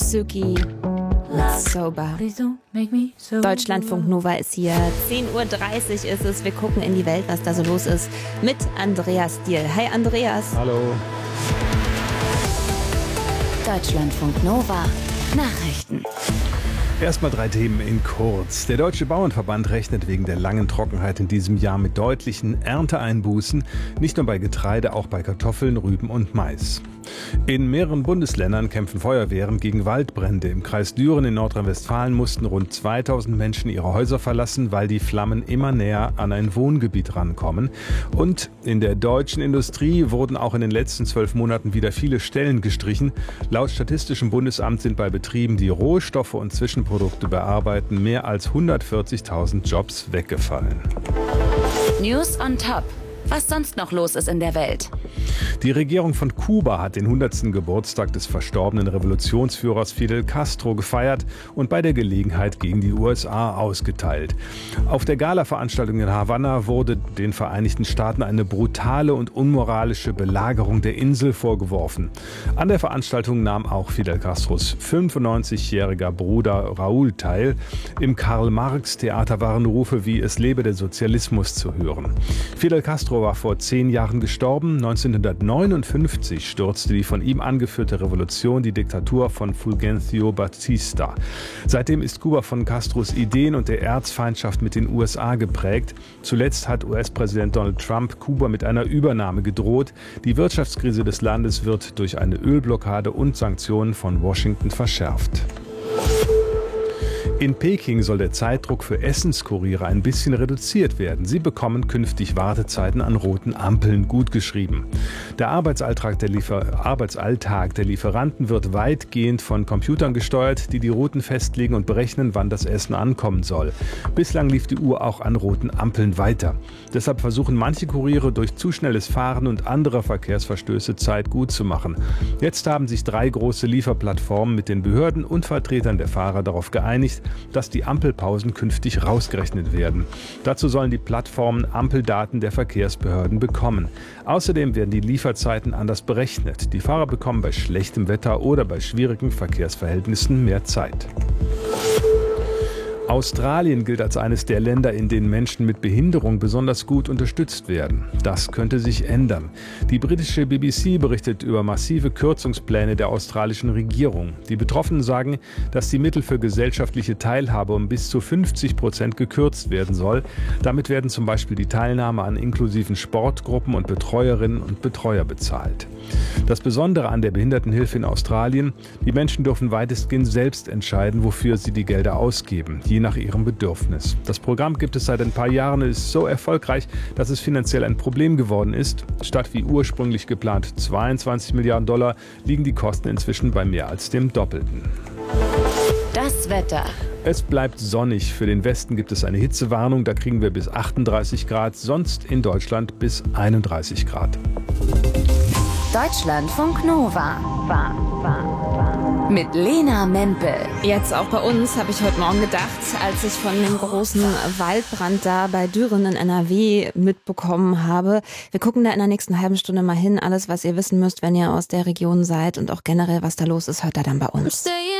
Suki, Sober. Deutschlandfunk Nova ist hier. 10:30 Uhr ist es. Wir gucken in die Welt, was da so los ist, mit Andreas Diehl. Hi Andreas. Hallo. Deutschlandfunk Nova. Nachrichten. Erstmal 3 Themen in kurz. Der Deutsche Bauernverband rechnet wegen der langen Trockenheit in diesem Jahr mit deutlichen Ernteeinbußen, nicht nur bei Getreide, auch bei Kartoffeln, Rüben und Mais. In mehreren Bundesländern kämpfen Feuerwehren gegen Waldbrände. Im Kreis Düren in Nordrhein-Westfalen mussten rund 2000 Menschen ihre Häuser verlassen, weil die Flammen immer näher an ein Wohngebiet rankommen. Und in der deutschen Industrie wurden auch in den letzten 12 Monaten wieder viele Stellen gestrichen. Laut Statistischem Bundesamt sind bei Betrieben, die Rohstoffe und Zwischenprodukte bearbeiten, mehr als 140.000 Jobs weggefallen. News on Top. Was sonst noch los ist in der Welt. Die Regierung von Kuba hat den 100. Geburtstag des verstorbenen Revolutionsführers Fidel Castro gefeiert und bei der Gelegenheit gegen die USA ausgeteilt. Auf der Gala-Veranstaltung in Havanna wurde den Vereinigten Staaten eine brutale und unmoralische Belagerung der Insel vorgeworfen. An der Veranstaltung nahm auch Fidel Castros 95-jähriger Bruder Raúl teil. Im Karl-Marx-Theater waren Rufe wie „Es lebe der Sozialismus" zu hören. Fidel Castro war vor 10 Jahren gestorben. 1959 stürzte die von ihm angeführte Revolution die Diktatur von Fulgencio Batista. Seitdem ist Kuba von Castros Ideen und der Erzfeindschaft mit den USA geprägt. Zuletzt hat US-Präsident Donald Trump Kuba mit einer Übernahme gedroht. Die Wirtschaftskrise des Landes wird durch eine Ölblockade und Sanktionen von Washington verschärft. In Peking soll der Zeitdruck für Essenskuriere ein bisschen reduziert werden. Sie bekommen künftig Wartezeiten an roten Ampeln gutgeschrieben. Der Arbeitsalltag der Lieferanten wird weitgehend von Computern gesteuert, die die Routen festlegen und berechnen, wann das Essen ankommen soll. Bislang lief die Uhr auch an roten Ampeln weiter. Deshalb versuchen manche Kuriere durch zu schnelles Fahren und andere Verkehrsverstöße Zeit gut zu machen. Jetzt haben sich 3 große Lieferplattformen mit den Behörden und Vertretern der Fahrer darauf geeinigt, dass die Ampelpausen künftig rausgerechnet werden. Dazu sollen die Plattformen Ampeldaten der Verkehrsbehörden bekommen. Außerdem werden die Lieferzeiten anders berechnet. Die Fahrer bekommen bei schlechtem Wetter oder bei schwierigen Verkehrsverhältnissen mehr Zeit. Australien gilt als eines der Länder, in denen Menschen mit Behinderung besonders gut unterstützt werden. Das könnte sich ändern. Die britische BBC berichtet über massive Kürzungspläne der australischen Regierung. Die Betroffenen sagen, dass die Mittel für gesellschaftliche Teilhabe um bis zu 50% gekürzt werden soll. Damit werden zum Beispiel die Teilnahme an inklusiven Sportgruppen und Betreuerinnen und Betreuer bezahlt. Das Besondere an der Behindertenhilfe in Australien: Die Menschen dürfen weitestgehend selbst entscheiden, wofür sie die Gelder ausgeben, je nach ihrem Bedürfnis. Das Programm gibt es seit ein paar Jahren und ist so erfolgreich, dass es finanziell ein Problem geworden ist. Statt wie ursprünglich geplant 22 Milliarden Dollar liegen die Kosten inzwischen bei mehr als dem Doppelten. Das Wetter. Es bleibt sonnig. Für den Westen gibt es eine Hitzewarnung. Da kriegen wir bis 38 Grad, sonst in Deutschland bis 31 Grad. Deutschlandfunk Nova. Mit Lena Mempel. Jetzt auch bei uns, habe ich heute Morgen gedacht, als ich von dem großen Waldbrand da bei Düren in NRW mitbekommen habe. Wir gucken da in der nächsten halben Stunde mal hin. Alles, was ihr wissen müsst, wenn ihr aus der Region seid und auch generell, was da los ist, hört ihr dann bei uns.